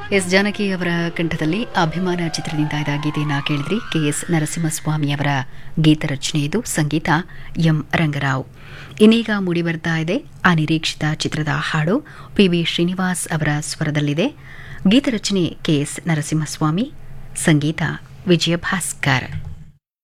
S Janaki ಅವರ ಕಂಠದಲ್ಲಿ ಅಭಿಮಾನ ಚಿತ್ರದಿಂದ ಇದ್ದ ಗೀತೆಯನ್ನು ಕೇಳಿದ್ರಿ. ಕೆಎಸ್ ನರಸಿಂಹಸ್ವಾಮಿ ಅವರ ಗೀತರಚನೆ ಇದು, ಸಂಗೀತ ಎಂ ರಂಗರಾವ್. ಇನ್ನೀಗ ಮೂಡಿಬರ್ತಾ ಇದೆ ಅನಿರೀಕ್ಷಿತ ಚಿತ್ರದ ಹಾಡು. ಪಿವಿ ಶ್ರೀನಿವಾಸ್ ಅವರ ಸ್ವರದಲ್ಲಿದೆ. ಗೀತರಚನೆ ಕೆಎಸ್ ನರಸಿಂಹಸ್ವಾಮಿ, ಸಂಗೀತ ವಿಜಯ ಭಾಸ್ಕರ್.